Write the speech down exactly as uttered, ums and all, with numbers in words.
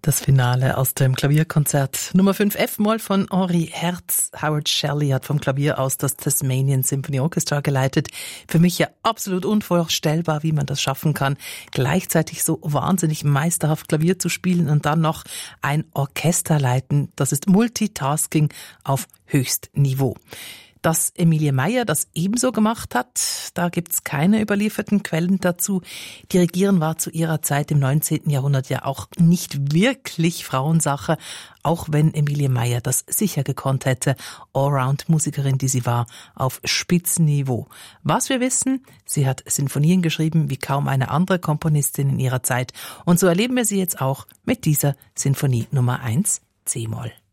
Das Finale aus dem Klavierkonzert Nummer fünf F-Moll von Henri Herz. Howard Shelley hat vom Klavier aus das Tasmanian Symphony Orchestra geleitet. Für mich ja absolut unvorstellbar, wie man das schaffen kann, gleichzeitig so wahnsinnig meisterhaft Klavier zu spielen und dann noch ein Orchester leiten. Das ist Multitasking auf Höchstniveau. Dass Emilie Meyer das ebenso gemacht hat, da gibt's keine überlieferten Quellen dazu. Dirigieren war zu ihrer Zeit im neunzehnten Jahrhundert ja auch nicht wirklich Frauensache, auch wenn Emilie Meyer das sicher gekonnt hätte. Allround-Musikerin, die sie war, auf Spitzenniveau. Was wir wissen, sie hat Sinfonien geschrieben wie kaum eine andere Komponistin in ihrer Zeit. Und so erleben wir sie jetzt auch mit dieser Sinfonie Nummer eins C-Moll.